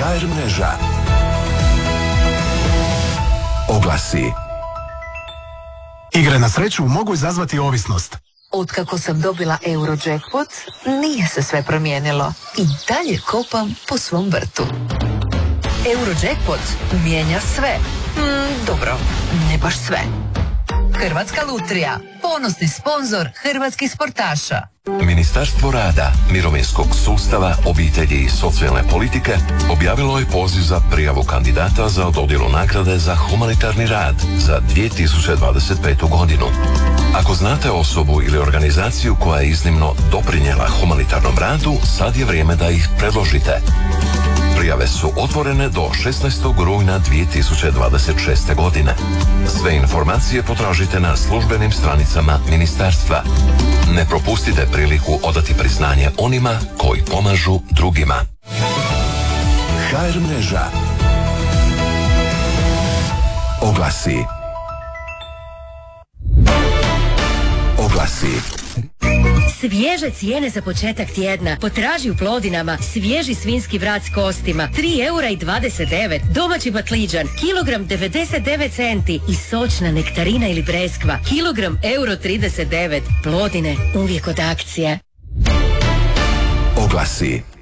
HR mreža. Oglasi. Igre na sreću mogu izazvati ovisnost. Otkako sam dobila Eurojackpot, nije se sve promijenilo. I dalje kopam po svom vrtu. Eurojackpot mijenja sve. Dobro, ne baš sve. Hrvatska lutrija, ponosni sponzor hrvatskih sportaša. Ministarstvo rada, mirovinskog sustava, obitelji i socijalne politike objavilo je poziv za prijavu kandidata za dodjelu nagrade za humanitarni rad za 2025. godinu. Ako znate osobu ili organizaciju koja je iznimno doprinijela humanitarnom radu, sad je vrijeme da ih predložite. Prijave su otvorene do 16. rujna 2026. godine. Sve informacije potražite na službenim stranicama ministarstva. Ne propustite priliku odati priznanje onima koji pomažu drugima. HR mreža. Oglasi. Oglasi. Svježe cijene za početak tjedna. Potraži u Plodinama svježi svinjski vrat s kostima 3,29 €. Domaći bakliđan kilogram 99 centi i sočna nektarina ili breskva kilogram €1,39. Plodine, uvijek od akcije. Oglasi.